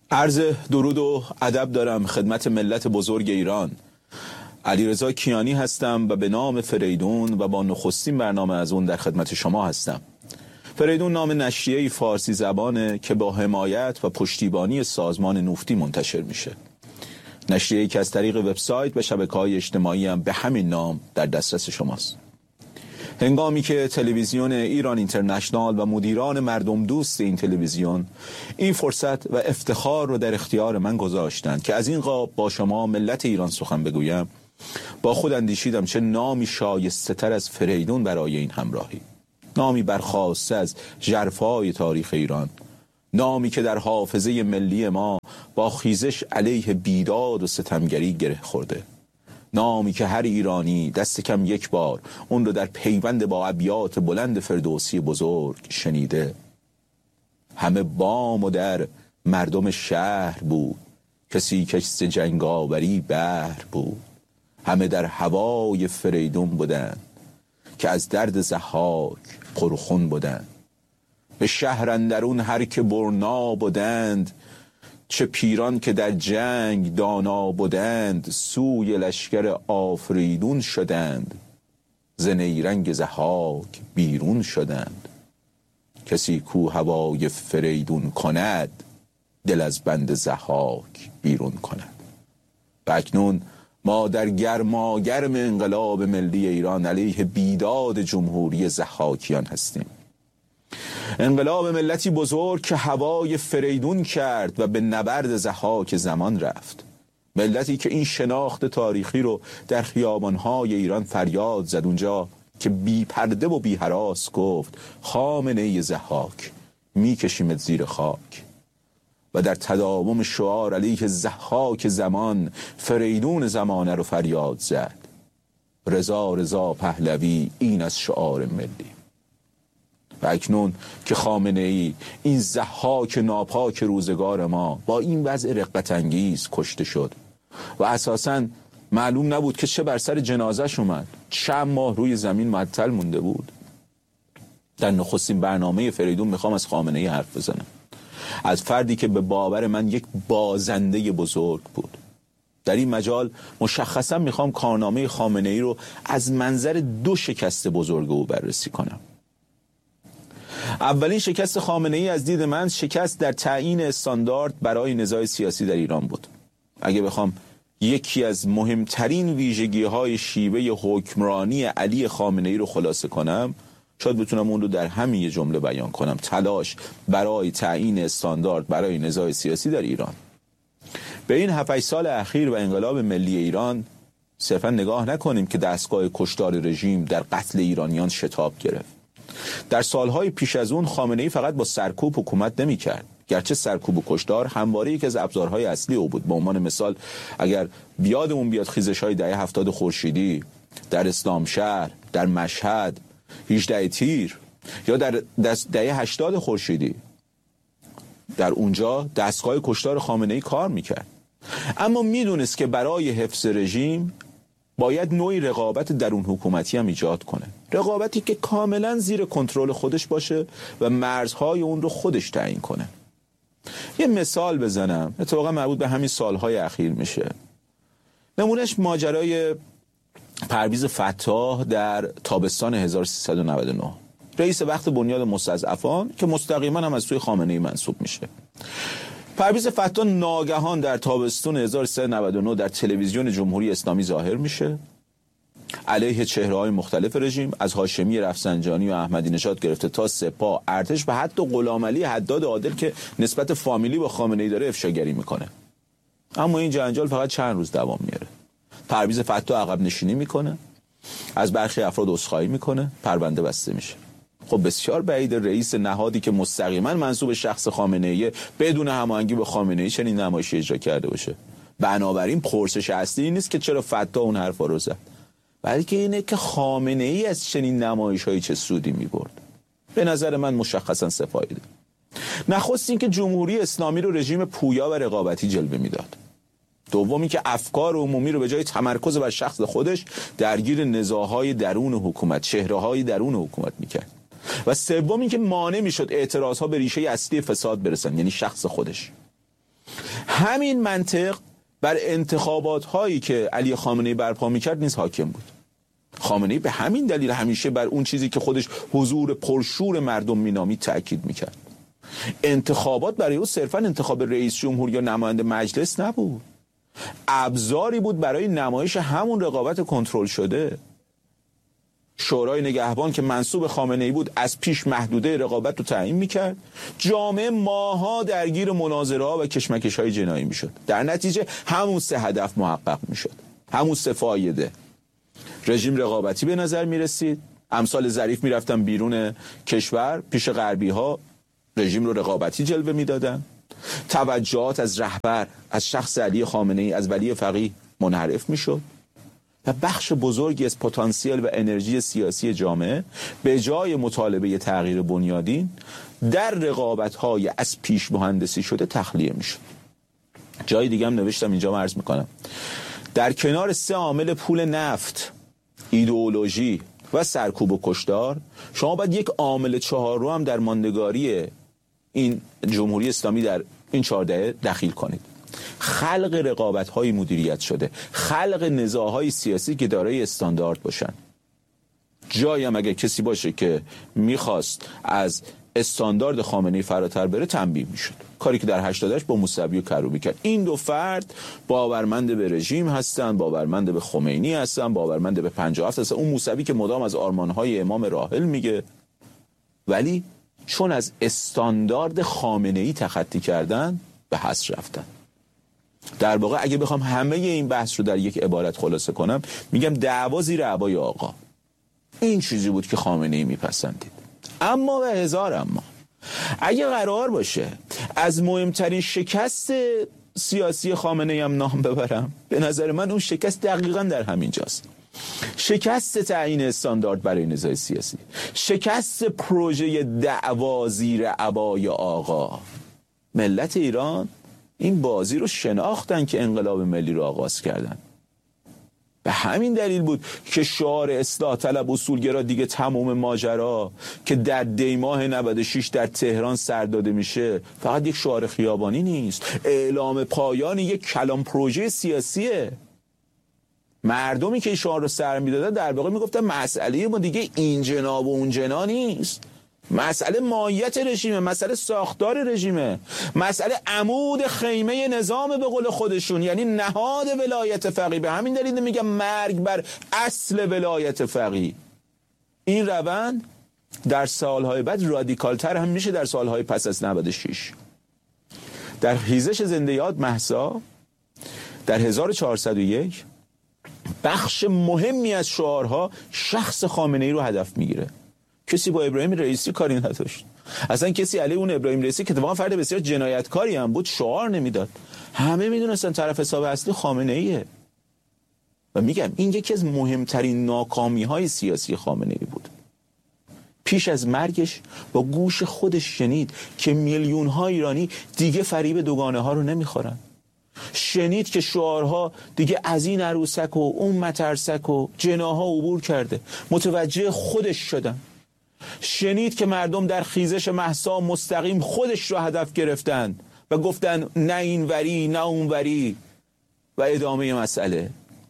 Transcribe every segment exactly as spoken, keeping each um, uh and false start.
عرض درود و ادب دارم خدمت ملت بزرگ ایران. علیرضا کیانی هستم و به نام فریدون و با نخستین برنامه از اون در خدمت شما هستم. فریدون نام نشریه‌ای فارسی زبانه که با حمایت و پشتیبانی سازمان نوفتی منتشر میشه. نشریه‌ای که از طریق وبسایت و شبکه‌های اجتماعی هم به همین نام در دسترس شماست. هنگامی که تلویزیون ایران اینترنشنال و مدیران مردم دوست این تلویزیون این فرصت و افتخار رو در اختیار من گذاشتند که از این قاب با شما ملت ایران سخن بگویم، با خود اندیشیدم چه نامی شایسته تر از فریدون برای این همراهی. نامی برخاسته از ژرفای تاریخ ایران، نامی که در حافظه ملی ما با خیزش علیه بیداد و ستمگری گره خورده، نامی که هر ایرانی دست کم یک بار اون رو در پیوند با ابیات بلند فردوسی بزرگ شنیده. همه بام و در مردم شهر بود، کسی که ز جنگاوری بهر بود. همه در هوای فریدون بودند که از درد ضحاک پرخون بودند. به شهر اندرون هر که برنا بودند، چه پیران که در جنگ دانا بودند. سوی لشکر آفریدون شدند، ز نیرنگ ضحاک بیرون شدند. کسی کو هوای فریدون کند، دل از بند ضحاک بیرون کند. و اکنون ما در گرماگرم انقلاب ملی ایران علیه بیداد جمهوری ضحاکیان هستیم. انقلاب ملتی بزرگ که هوای فریدون کرد و به نبرد ضحاک زمان رفت. ملتی که این شناخت تاریخی رو در خیابان‌های ایران فریاد زد، اونجا که بی پرده و بی هراس گفت خامنه‌ای ضحاک میکشیمت زیر خاک. و در تداوم شعار علیه ضحاک زمان فریدون زمانه رو فریاد زد. رضا رضا پهلوی این از شعار ملی. و اکنون که خامنه‌ای این ضحاک ناپاک روزگار ما با این وضع رقت انگیز کشته شد و اساساً معلوم نبود که چه بر سر جنازش اومد، چند ماه روی زمین معطل مونده بود. در نخستین برنامه فریدون میخوام از خامنه‌ای حرف بزنم، از فردی که به باور من یک بازنده بزرگ بود. در این مجال مشخصا میخوام کارنامه خامنه‌ای رو از منظر دو شکست بزرگ او بررسی کنم. اولین شکست خامنه‌ای از دید من شکست در تعیین استاندارد برای نزاع سیاسی در ایران بود. اگه بخوام یکی از مهمترین ویژگی‌های شیوه حکمرانی علی خامنه‌ای رو خلاصه کنم، شاید بتونم اون رو در همین یه جمله بیان کنم: تلاش برای تعیین استاندارد برای نزاع سیاسی در ایران. به این هفت سال اخیر و انقلاب ملی ایران صرفا نگاه نکنیم که دستگاه کشتار رژیم در قتل ایرانیان شتاب گرفت. در سالهای پیش از اون خامنه‌ای فقط با سرکوب حکومت نمی کرد، گرچه سرکوب و کشتار همواره یکی از ابزارهای اصلی او بود. به عنوان مثال اگر بیادمون بیاد خیزش‌های دهه هفتاد خورشیدی در اسلامشهر، در مشهد، هجده تیر یا در دهه هشتاد خورشیدی، در اونجا دستگاه کشتار خامنه‌ای کار میکرد. اما میدونست که برای حفظ رژیم باید نوعی رقابت درون حکومتی هم ایجاد کنه، رقابتی که کاملا زیر کنترل خودش باشه و مرزهای اون رو خودش تعیین کنه. یه مثال بزنم، اتفاقا مربوط به همین سالهای اخیر میشه. نمونهش ماجرای پرویز فتاح در تابستان هزار و سیصد و نود و نه، رئیس وقت بنیاد مستضعفان که مستقیما هم از سوی خامنه‌ای منصوب میشه. پرویز فتاح ناگهان در تابستان هزار و سیصد و نود و نه در تلویزیون جمهوری اسلامی ظاهر میشه، علیه چهره‌های مختلف رژیم، از هاشمی رفسنجانی و احمدی نژاد گرفته تا سپاه، ارتش و حتی غلامعلی حداد عادل که نسبت فامیلی با خامنه‌ای داره افشاگری میکنه. اما این جنجال فقط چند روز دوام میاره. پرویز فتاح عقب نشینی میکنه، از برخی افراد عذرخواهی میکنه، پرونده بسته میشه. خب بسیار بعید رئیس نهادی که مستقیما منسوب شخص خامنه‌ای بدون هماهنگی با خامنه‌ای چنین نمایشی اجرا کرده باشه. بنابراین پرسش اصلی نیست که چرا فتاح اون حرفا رو زد، بلکه اینه که خامنه‌ای از چنین نمایش‌هایی چه سودی می‌برد. به نظر من مشخصا سه فایده. نخست این که جمهوری اسلامی رو رژیم پویا و رقابتی جلوه میداد. دومی که افکار عمومی رو به جای تمرکز بر شخص خودش درگیر نزاع‌های درون حکومت، چهره‌های درون حکومت می‌کرد. و سومی که مانع می‌شد اعتراض‌ها به ریشه اصلی فساد برسن، یعنی شخص خودش. همین منطق بر انتخابات هایی که علی خامنه‌ای برپا میکرد نیز حاکم بود. خامنه‌ای به همین دلیل همیشه بر اون چیزی که خودش حضور پرشور مردم مینامید تأکید میکرد. انتخابات برای او صرفا انتخاب رئیس جمهور یا نماینده مجلس نبود، ابزاری بود برای نمایش همون رقابت کنترل شده. شورای نگهبان که منسوب خامنه‌ای بود از پیش محدوده رقابت رو تعیین میکرد. جامعه ماها درگیر مناظره‌ها و کشمکش‌های جنایی میشد. در نتیجه همون سه هدف محقق میشد، همون سه فایده. رژیم رقابتی به نظر میرسید، امثال ظریف میرفتن بیرون کشور پیش غربی ها رژیم رو رقابتی جلوه میدادن. توجهات از رهبر، از شخص علی خامنه‌ای، از ولی فقیه منحرف میشد و بخش بزرگی از پتانسیل و انرژی سیاسی جامعه به جای مطالبه تغییر بنیادین در رقابت‌های از پیش مهندسی شده تخلیه میشد. جای دیگه هم نوشتم، اینجا عرض میکنم. در کنار سه عامل پول نفت، ایدئولوژی و سرکوب و کشتار، شما باید یک عامل چهارم هم در ماندگاری این جمهوری اسلامی در این چهار دهه دخیل کنید. خلق رقابت‌های مدیریت شده، خلق نزاع‌های سیاسی که دارای استاندارد باشن. جایی هم اگه کسی باشه که میخواست از استاندارد خامنه‌ای فراتر بره تنبیه میشد. کاری که در هشتادش با موسوی و کروبی کرد. این دو فرد باورمند به رژیم هستن، باورمند به خمینی هستن، باورمند به پنجاه و هفت هستن. اون موسوی که مدام از آرمان‌های امام راحل میگه، ولی چون از استاندارد خامنه‌ای تخطی کردن به حذر رفتن. در واقع اگه بخوام همه این بحث رو در یک عبارت خلاصه کنم، میگم دعوا زیر عبای آقا. این چیزی بود که خامنه‌ای میپسندید. اما و هزار اما، اگه قرار باشه از مهمترین شکست سیاسی خامنه‌ای هم نام ببرم، به نظر من اون شکست دقیقاً در همین جاست. شکست تعیین استاندارد برای نزاع سیاسی، شکست پروژه دعوا زیر عبای آقا. ملت ایران این بازی رو شناختن که انقلاب ملی رو آغاز کردن. به همین دلیل بود که شعار اصلاح طلب اصولگرا دیگه تمام ماجرا که در دیماه نود و شش در تهران سر داده میشه فقط یک شعار خیابانی نیست، اعلام پایان یک کلان پروژه سیاسیه. مردمی که شعار رو سر میدادن در واقع میگفتن مسئله ما دیگه این جناب و اون جنا نیست، مسئله ماهیت رژیمه، مسئله ساختار رژیمه، مسئله عمود خیمه نظام به قول خودشون، یعنی نهاد ولایت فقیه. به همین دلیل میگم مرگ بر اصل ولایت فقیه. این روند در سالهای بعد رادیکالتر هم میشه در سالهای پس از نود و شش. در خیزش زنده یاد مهسا در هزار و چهارصد و یک بخش مهمی از شعارها شخص خامنه‌ای رو هدف میگیره. کسی با ابراهیم رئیسی کاری نداشت، اصلا کسی علیه اون ابراهیم رئیسی که اتفاقا فرد بسیار جنایتکاری هم بود شعار نمیداد. همه میدونستن طرف حساب اصلی خامنه‌ایه. و میگم این یکی از مهمترین ناکامی‌های سیاسی خامنه‌ای بود. پیش از مرگش با گوش خودش شنید که میلیون‌ها ایرانی دیگه فریب دوگانه ها رو نمیخورن. شنید که شعارها دیگه از این عروسک و اون مترسک و جناها عبور کرده، متوجه خودش شدن. شنید که مردم در خیزش مهسا مستقیم خودش رو هدف گرفتن و گفتن نه این وری نه اون وری و ادامه مسئله.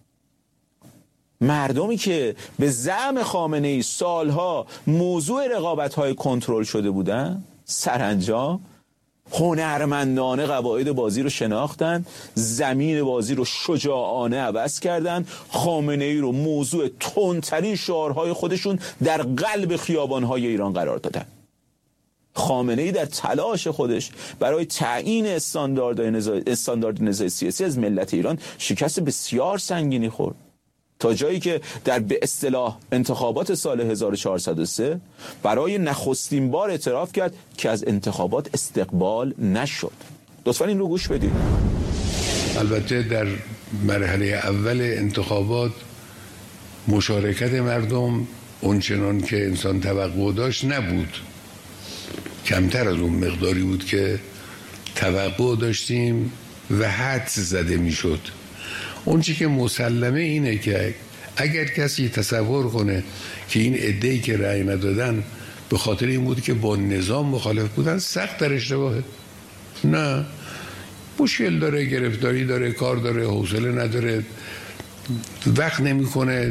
مردمی که به زعم خامنه‌ای سالها موضوع رقابت‌های کنترل شده بودن، سرانجام هنرمندانه قواعد بازی رو شناختن، زمین بازی رو شجاعانه عوض کردن، خامنه‌ای رو موضوع تندترین شعارهای خودشون در قلب خیابان‌های ایران قرار دادن. خامنه‌ای در تلاش خودش برای تعیین استاندارد نزاع استاندارد نزاع سیاسی از ملت ایران شکست بسیار سنگینی خورد، تا جایی که در به اصطلاح انتخابات سال هزار و چهارصد و سه برای نخستین بار اعتراف کرد که از انتخابات استقبال نشد. لطفاً این رو گوش بدید. البته در مرحله اول انتخابات مشارکت مردم اونچنان که انسان توقع داشت نبود، کمتر از اون مقداری بود که توقع داشتیم و حدس زده میشد. اون چی که مسلمه اینه که اگر کسی تصور کنه که این عده‌ای که رأی ندادن به خاطر این بود که با نظام مخالف بودن، سخت در اشتباهه. نه، مشکل داره، گرفتاری داره، کار داره، حوصله نداره، وقت نمیکنه.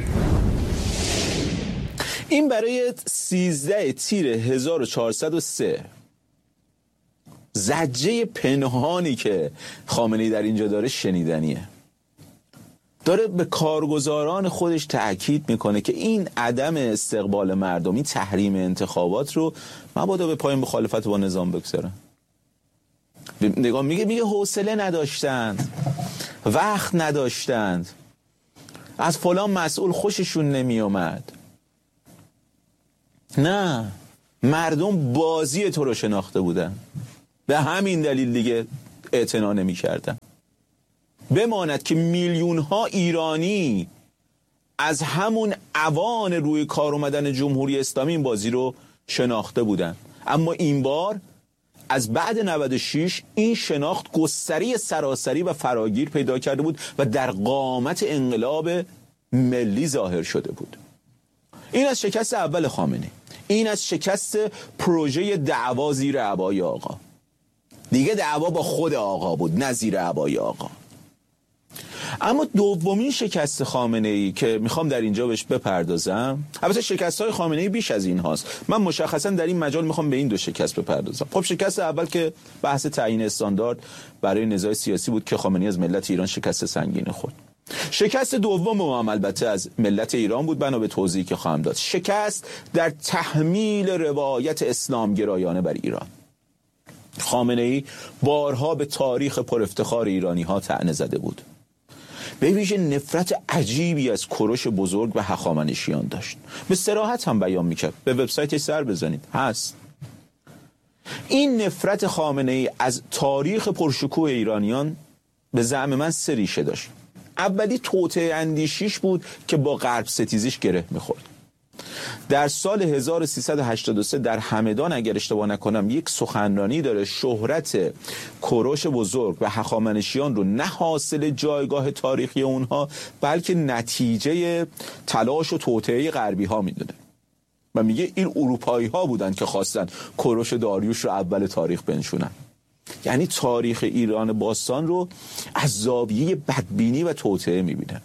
این برای سیزده تیر هزار و چهارصد و سه زجه پنهانی که خامنه‌ای در اینجا داره شنیدنیه. داره به کارگزاران خودش تأکید میکنه که این عدم استقبال مردمی، تحریم انتخابات رو مبادا به پای مخالفت با نظام بگذارن. نگاه میگه میگه حوصله نداشتند، وقت نداشتند، از فلان مسئول خوششون نمی اومد. نه، مردم بازی تو رو شناخته بودن، به همین دلیل دیگه اعتنا نمی کردن. بماند که میلیون ها ایرانی از همون اوان روی کار اومدن جمهوری اسلامی این بازی رو شناخته بودن، اما این بار از بعد نود و شش این شناخت گستری سراسری و فراگیر پیدا کرده بود و در قامت انقلاب ملی ظاهر شده بود. این از شکست اول خامنه‌ای، این از شکست پروژه دعوا زیر عبای آقا. دیگه دعوا با خود آقا بود، نه زیر عبای آقا. اما دومین شکست خامنه‌ای که میخوام در اینجا بهش بپردازم، البته شکست‌های خامنه‌ای بیش از این هاست، من مشخصا در این مجال میخوام به این دو شکست بپردازم. خب شکست اول که بحث تعیین استاندارد برای نزاع سیاسی بود که خامنه‌ای از ملت ایران شکست سنگین خورد. شکست دوم هم البته از ملت ایران بود، بنا به توضیحی که خواهم داد. شکست در تحمیل روایت اسلامگرایانه بر ایران. خامنه‌ای بارها به تاریخ پر افتخار ایرانی‌ها طعنه زده بود. به ویژه نفرت عجیبی از کوروش بزرگ و هخامنشیان داشت. به صراحت هم بیان میکرد. به وبسایتش سر بزنید، هست. این نفرت خامنه‌ای از تاریخ پرشکوه ایرانیان به زعم من سه ریشه داشت. اولی توطئه اندیشیش بود که با غرب ستیزیش گره میخورد. در سال هزار و سیصد و هشتاد و سه در همدان اگر اشتباه نکنم یک سخنرانی داره، شهرت کوروش بزرگ و هخامنشیان رو نه حاصل جایگاه تاریخی اونها بلکه نتیجه تلاش و توطئه غربی ها میدونه و میگه این اروپایی ها بودن که خواستن کوروش داریوش رو اول تاریخ بنشونن. یعنی تاریخ ایران باستان رو از زاویه بدبینی و توطئه میبینن.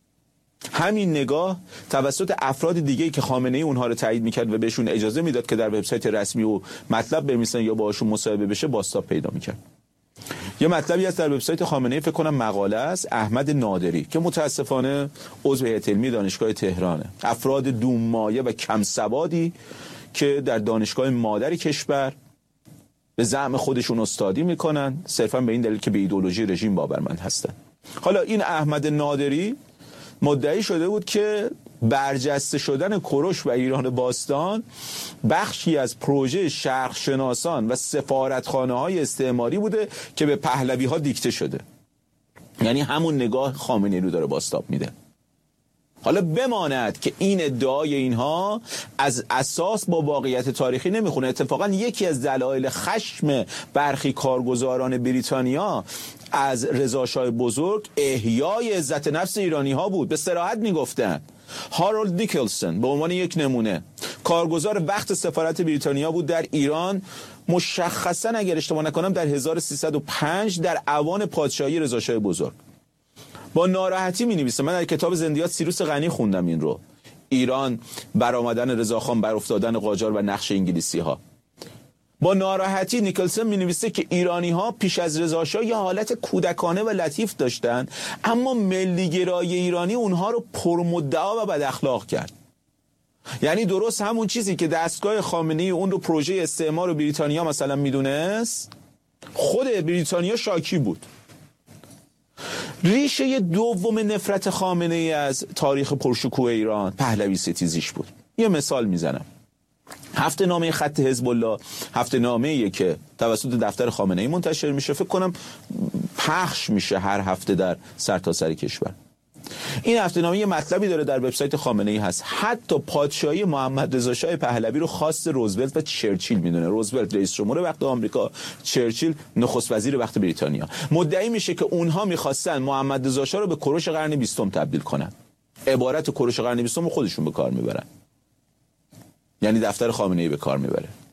همین نگاه توسط افراد دیگه‌ای که خامنه‌ای اونها رو تایید میکرد و بهشون اجازه میداد که در وبسایت رسمی و مطلب بنویسن یا باهاشون مصاحبه بشه بازتاب پیدا میکرد. یه مطلبی هست در وبسایت خامنه‌ای، فکر کنم مقاله است، احمد نادری که متاسفانه عضو هیئت علمی دانشگاه تهرانه. افراد دومایه و کم سوادی که در دانشگاه مادر کشور به زعم خودشون استادی میکنن، صرفا به این دلیل که به ایدئولوژی رژیم باورمند هستن. حالا این احمد نادری مدعی شده بود که برجسته شدن کوروش و ایران باستان بخشی از پروژه شرق شناسان و سفارتخانه‌های استعماری بوده که به پهلوی ها دیکته شده. یعنی همون نگاه خامنه‌ای رو داره بازتاب میده. حالا بماند که این ادعای اینها از اساس با واقعیت تاریخی نمیخونه. اتفاقا یکی از دلایل خشم برخی کارگزاران بریتانیا از رضا شاه بزرگ احیای عزت نفس ایرانی ها بود. به صراحت میگفتن. هارولد نیکلسون به عنوان یک نمونه کارگزار وقت سفارت بریتانیا بود در ایران، مشخصا اگر اشتباه نکنم در هزار و سیصد و پنج در اوان پادشاهی رضا شاه بزرگ. با ناراحتی می نویسه، من در کتاب زندیات سیروس غنی خوندم این رو، ایران برآمدن رضاخان بر افتادن قاجار و نقش انگلیسی ها. با ناراحتی نیکلسون می نویسه که ایرانی ها پیش از رضا شاه یه حالت کودکانه و لطیف داشتن، اما ملیگرایی ایرانی اونها رو پرمدعا و بد اخلاق کرد. یعنی درست همون چیزی که دستگاه خامنه‌ای اون رو پروژه استعمار بریتانیا مثلا میدونست، خود بریتانیا شاکی بود. ریشه دوم نفرت خامنه‌ای از تاریخ پرشکوه ایران پهلوی ستیزیش بود. یه مثال میزنم. هفته نامه خط حزب الله، هفته نامه‌ای که توسط دفتر خامنه‌ای منتشر میشه، فکر کنم پخش میشه هر هفته در سرتاسر کشور. این هفته نامه یه مطلبی داره، در وبسایت خامنه‌ای هست. حتی پادشاهی محمد رضا شاه پهلوی رو خواست روزولت و چرچیل میدونه. روزولت رئیس جمهور وقت آمریکا، چرچیل نخست وزیر وقت بریتانیا. مدعی میشه که اونها میخواستن محمد رضا شاه رو به کوروش قرن بیستم تبدیل کنن. عبارت کوروش قرن بیستم رو خودشون به کار میبرن. یعنی دفتر خامنه‌ای به کار میبره.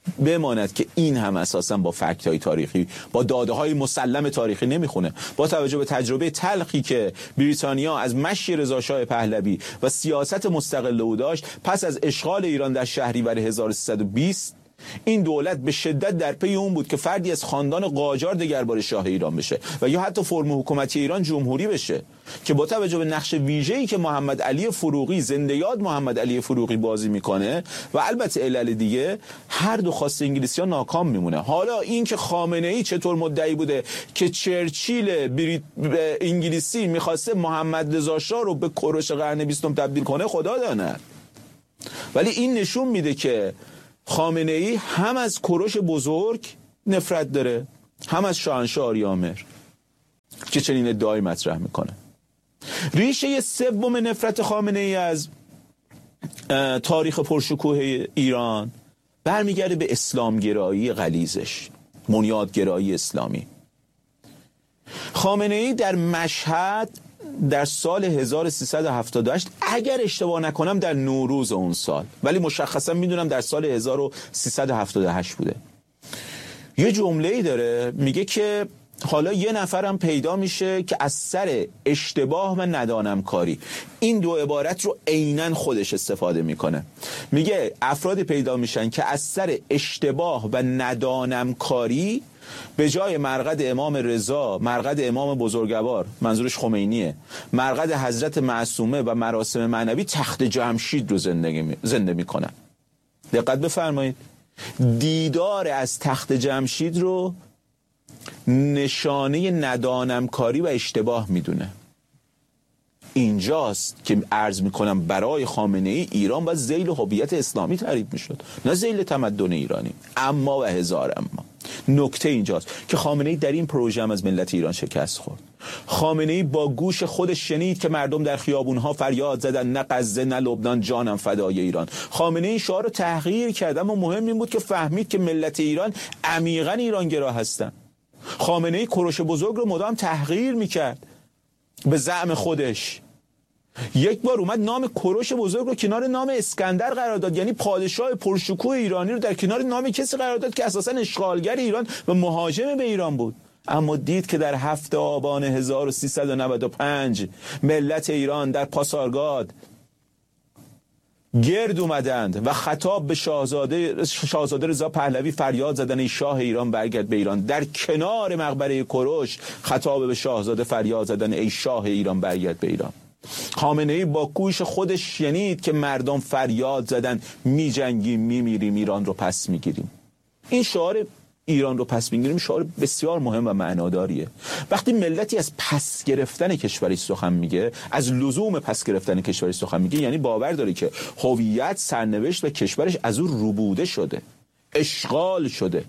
بماند که این هم اساساً با فکت‌های تاریخی، با داده‌های مسلم تاریخی نمیخونه. با توجه به تجربه تلخی که بریتانیا از مشی رضاشاه پهلوی و سیاست مستقل او داشت پس از اشغال ایران در شهریور هزار و سیصد و بیست، این دولت به شدت در پی اون بود که فردی از خاندان قاجار دگربار شاه ایران بشه و یا حتی فرم حکومتی ایران جمهوری بشه، که با توجه به نقش ویژه‌ای که محمد علی فروغی، زنده یاد محمد علی فروغی بازی میکنه و البته علل دیگه، هر دو خواست انگلیسی‌ها ناکام میمونه. حالا این که خامنه‌ای چطور مدعی بوده که چرچیل بریت... انگلیسی میخواسته محمد رضا شاه رو به کوروش قرن بیستم تبدیل کنه خدا داند، ولی این نشون میده که خامنه‌ای هم از کوروش بزرگ نفرت داره، هم از شاهنشاه آریامهر که چنین ادعایی مطرح میکنه. ریشه سوم نفرت خامنه‌ای از تاریخ پرشکوه ایران برمیگرده به اسلامگرایی غلیظش، بنیادگرایی اسلامی. خامنه‌ای در مشهد در سال هزار و سیصد و هفتاد و هشت، اگر اشتباه نکنم در نوروز اون سال، ولی مشخصا میدونم در سال هزار و سیصد و هفتاد و هشت بوده، یه جمله‌ای داره میگه که حالا یه نفرم پیدا میشه که از سر اشتباه و ندانم کاری، این دو عبارت رو عیناً خودش استفاده میکنه، میگه افرادی پیدا میشن که از سر اشتباه و ندانم کاری به جای مرقد امام رضا، مرقد امام بزرگوار، منظورش خمینیه، مرقد حضرت معصومه و مراسم معنوی، تخت جمشید رو زندگی زنده میکنن. دقت بفرمایید، دیدار از تخت جمشید رو نشانه ندانم کاری و اشتباه میدونه. اینجاست که عرض میکنم برای خامنه‌ای ایران باید ذیل هویت اسلامی تعریف میشد، نه ذیل تمدن ایرانی. اما و هزار اما، نکته اینجاست که خامنه‌ای در این پروژه هم از ملت ایران شکست خورد. خامنه‌ای با گوش خودش شنید که مردم در خیابونها فریاد زدن نه غزه نه لبنان، جانم فدای ایران. خامنه‌ای شعار رو تغییر کرد، اما مهم این بود که فهمید که ملت ایران عمیقاً ایرانگرا هستن. خامنه‌ای کوروش بزرگ رو مدام تحقیر میکرد به زعم خودش. یک بار اومد نام کوروش بزرگ رو کنار نام اسکندر قرار داد، یعنی پادشاه پرشکوه ایرانی رو در کنار نام کسی قرار داد که اساساً اشغالگر ایران و مهاجم به ایران بود. اما دید که در هفته آبان هزار و سیصد و نود و پنج ملت ایران در پاسارگاد گرد اومدند و خطاب به شاهزاده شاهزاده رضا پهلوی فریاد زدن ای شاه ایران برگرد به ایران. در کنار مقبره کوروش خطاب به شاهزاده فریاد زدن ای شاه ایران برگرد به ایران. خامنه‌ای با گوش خودش شنید که مردم فریاد زدن می جنگیم می میریم، ایران رو پس میگیریم. این شعار ایران رو پس میگیریم شعار بسیار مهم و معناداریه. وقتی ملتی از پس گرفتن کشوری سخن میگه، از لزوم پس گرفتن کشوری سخن میگه، یعنی باور داره که هویت، سرنوشت و کشورش از او ربوده شده، اشغال شده.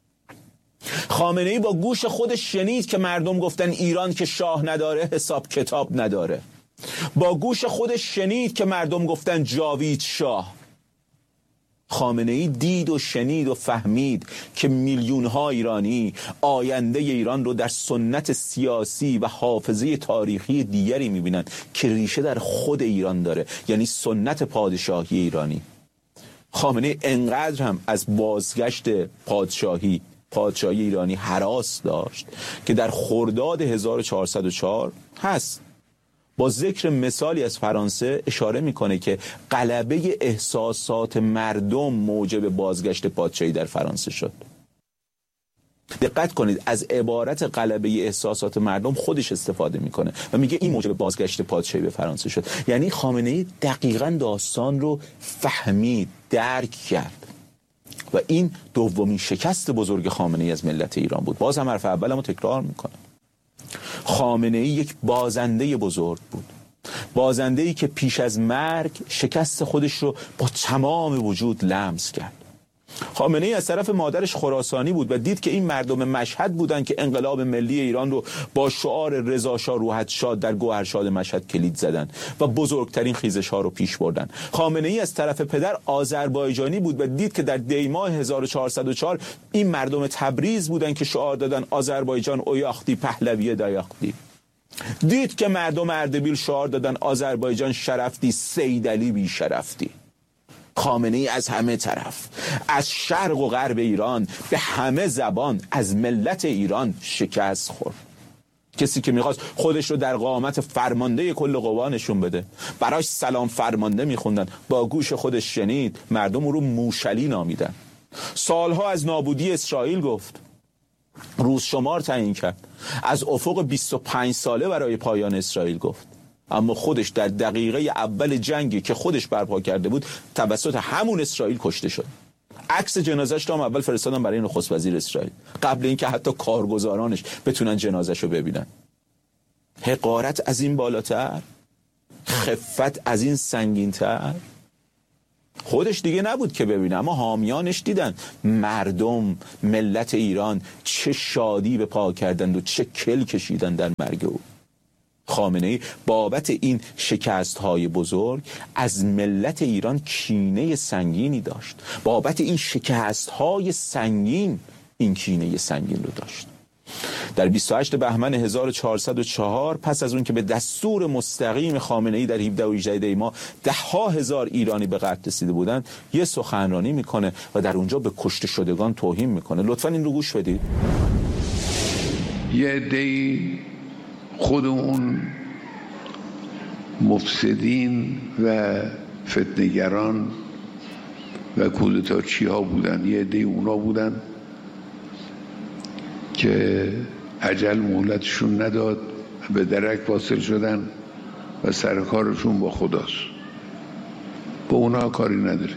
خامنه‌ای با گوش خودش شنید که مردم گفتن ایران که شاه نداره حساب کتاب نداره. با گوش خودش شنید که مردم گفتن جاوید شاه. خامنه‌ای دید و شنید و فهمید که میلیون ها ایرانی آینده ایران رو در سنت سیاسی و حافظه تاریخی دیگری میبینن که ریشه در خود ایران داره، یعنی سنت پادشاهی ایرانی. خامنه‌ای انقدر هم از بازگشت پادشاهی پادشاهی ایرانی هراس داشت که در خرداد هزار و چهارصد و چهار هست با ذکر مثالی از فرانسه اشاره میکنه که غلبه احساسات مردم موجب بازگشت پادشاهی در فرانسه شد. دقت کنید، از عبارت غلبه احساسات مردم خودش استفاده میکنه و میگه این موجب بازگشت پادشاهی به فرانسه شد. یعنی خامنه‌ای دقیقاً داستان رو فهمید، درک کرد و این دومین شکست بزرگ خامنه‌ای از ملت ایران بود. باز هم حرف اولمو تکرار میکنم، خامنه‌ای یک بازنده بزرگ بود، بازنده‌ای که پیش از مرگ شکست خودش رو با تمام وجود لمس کرد. خامنه‌ای از طرف مادرش خراسانی بود و دید که این مردم مشهد بودند که انقلاب ملی ایران رو با شعار رضا شاه روحت شاد در گوهرشاد مشهد کلید زدن و بزرگترین خیزش ها رو پیش بردن. خامنه‌ای از طرف پدر آذربایجانی بود و دید که در دی ماه هزار و چهارصد و چهار این مردم تبریز بودند که شعار دادن آذربایجان اویاختی پهلوی دایاختی. دید که مردم اردبیل شعار دادن آذربایجان شرفتی سیدعلی بی شرفتی. خامنه‌ای از همه طرف، از شرق و غرب ایران، به همه زبان از ملت ایران شکست خورد. کسی که میخواست خودش رو در قامت فرمانده کل قوا نشون بده، براش سلام فرمانده میخوندن، با گوش خودش شنید مردم او رو موشلی نامیدن. سالها از نابودی اسرائیل گفت، روز شمار تعیین کرد، از افق بیست و پنج ساله برای پایان اسرائیل گفت، اما خودش در دقیقه اول جنگی که خودش برپا کرده بود توسط همون اسرائیل کشته شد. عکس جنازش رو هم اول فرستادن برای نخست وزیر اسرائیل قبل اینکه حتی کارگزارانش بتونن جنازش رو ببینن. حقارت از این بالاتر، خفت از این سنگین‌تر. خودش دیگه نبود که ببینه، اما حامیانش دیدن. مردم، ملت ایران چه شادی به پا کردند و چه کل کشیدن در مرگ او. خامنه‌ای بابت این شکست‌های بزرگ از ملت ایران کینه سنگینی داشت. بابت این شکست‌های سنگین این کینه سنگین رو داشت. در بیست و هشتم بهمن هزار و چهارصد و چهار پس از اون که به دستور مستقیم خامنه‌ای در هفده و هجده دی ماه ده ها هزار ایرانی به قتل رسیده بودند، یه سخنرانی میکنه و در اونجا به کشته شدگان توهین میکنه. لطفاً این رو گوش بدید. یه عده‌ای خود اون مفسدین و فتنه‌گران و کودتاچی ها بودن، یه عده اونا بودن که اجل مهلتشون نداد، به درک واصل شدن و سرکارشون با خداست. با اونا کاری نداری.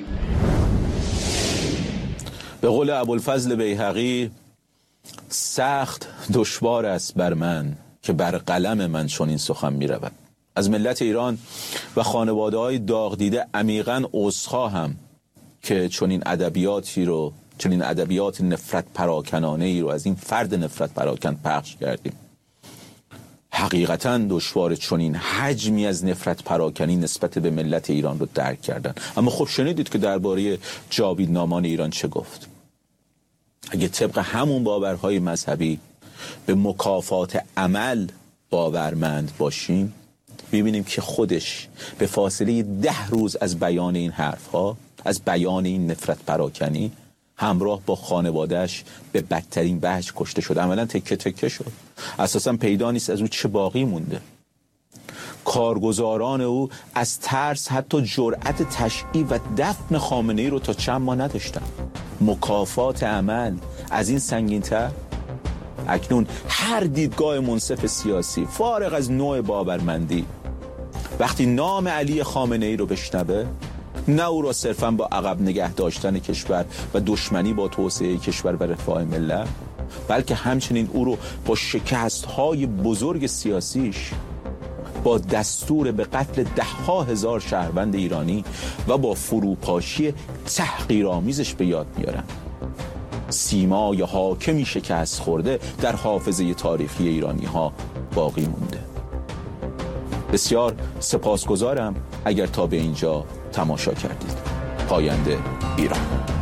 به قول ابوالفضل بیهقی، سخت دشوار است بر من که بر قلم من چون این سخن می رود. از ملت ایران و خانواده های داغ دیده عمیقاً عذرخواهم که چون این ادبیاتی رو، چون این ادبیات نفرت پراکنانه ای رو از این فرد نفرت پراکن پخش کردیم. حقیقتاً دشوار چون این حجمی از نفرت پراکنی نسبت به ملت ایران رو درک کردن. اما خب شنیدید که درباره جاویدنامان ایران چه گفت. اگه طبق همون باورهای مذهبی به مکافات عمل باورمند باشیم، ببینیم که خودش به فاصله ده روز از بیان این حرفها، از بیان این نفرت پراکنی، همراه با خانوادهش به بدترین وجه کشته شد. عملا تکه تکه شد. اساسا پیدا نیست از او چه باقی مونده. کارگزاران او از ترس حتی جرأت تشییع و دفن خامنه‌ای رو تا چند ماه نداشتن. مکافات عمل از این سنگین‌تر؟ اکنون هر دیدگاه منصف سیاسی فارغ از نوع باورمندی وقتی نام علی خامنه‌ای رو بشنوه، نه او را صرفاً با عقب نگه داشتن کشور و دشمنی با توسعه کشور و رفاه ملت، بلکه همچنین او رو با شکست‌های بزرگ سیاسیش، با دستور به قتل ده ها هزار شهروند ایرانی و با فروپاشی تحقیرآمیزش به یاد میارن. سیمای حاکمی شکست خورده در حافظه تاریخی ایرانی ها باقی مونده. بسیار سپاسگزارم اگر تا به اینجا تماشا کردید. پاینده ایران.